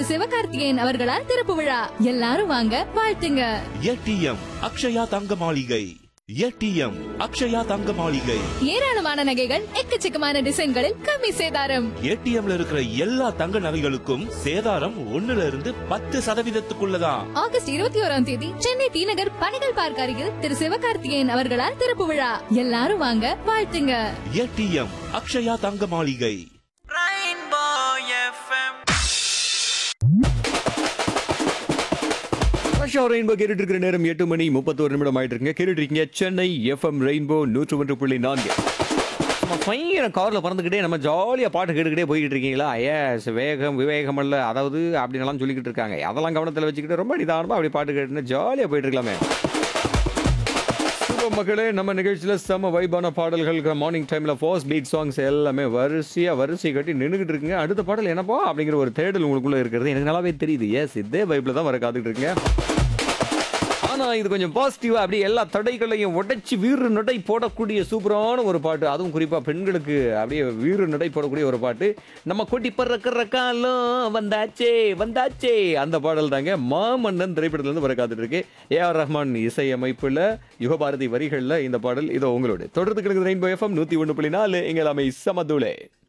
திரு சிவகார்த்திகேயன் அவர்களால் திறப்பு விழா. எல்லாரும் வாங்க வாழ்த்துங்க. ஏடிஎம் அக்ஷயா தங்க மாளிகை. ஏடிஎம் அக்ஷயா தங்க மாளிகை. ஏராளமான நகைகள், எக்கச்சக்கமான டிசைன்களில் கம்மி சேதாரம். ஏடிஎம்ல இருக்கிற எல்லா தங்க நகைகளுக்கும் சேதாரம் 1% ஆகஸ்ட் 21ஆம் தேதி சென்னை டி நகர் பணிகள் பார்க் அருகில் திரு சிவகார்த்திகேயன் அவர்களால் திறப்பு விழா. எல்லாரும் வாங்க வாழ்த்துங்க. ஏடிஎம் அக்ஷயா தங்க மாளிகை. ரெயின்போ கேட்டுட்டு இருக்கிற நேரம் 8:31 ஆயிட்டு இருக்குங்க. கேட்டுட்டு இருக்கீங்க சென்னை எஃப்எம் ரெயின்போ 101.4. பையன கார்ல பறந்துக்கிட்டே நம்ம ஜாலியா பாட்டு கேட்டுக்கிட்டே போய்கிட்டு இருக்கீங்களா? எஸ், வேகம் விவேகம் அல்ல, அதாவது அப்படின்னு சொல்லிக்கிட்டு இருக்காங்க. அதெல்லாம் கவனத்தில் வச்சுக்கிட்டு ரொம்ப நிதானமா அப்படி பாட்டு கேட்டுன்னு ஜாலியா போயிட்டு இருக்கலாமே. மக்களே, நம்ம நிகழ்ச்சியில செம்ம வைபான பாடல்கள் மார்னிங் டைம்ல ஃபர்ஸ்ட் பீட் சாங்ஸ் எல்லாமே வரிசை கட்டி நின்றுகிட்டு இருக்குங்க. அடுத்த பாடல் என்னப்பா அப்படிங்கிற ஒரு தேடல் உங்களுக்குள்ள இருக்கிறது எனக்கு நல்லாவே தெரியுது. எஸ், இதே வைப்ல தான் வர காத்துட்டு இருக்கீங்க. ஆனா இது கொஞ்சம் பாசிட்டிவா அப்படியே எல்லா தடைகளையும் உடைச்சு வீறு நடை போடக்கூடிய சூப்பரான ஒரு பாட்டு. அதுவும் குறிப்பா பெண்களுக்கு அப்படியே வீறு நடை போடக்கூடிய ஒரு பாட்டு. நம்ம கொட்டி பறக்கிற காலம் வந்தாச்சே அந்த பாடல் தாங்க. மாமன்னன் திரைப்படத்துல இருந்து வர காத்துட்டு இருக்கு. ஏஆர் ரஹ்மான் இசையமைப்புல, யுகபாரதி வரிகள்ல இந்த பாடல் இதோ உங்களோட தொடர்ந்து கிழக்கு ரெயின்போ எஃப்எம் 101.4 எங்கள் அமை சமதுளே.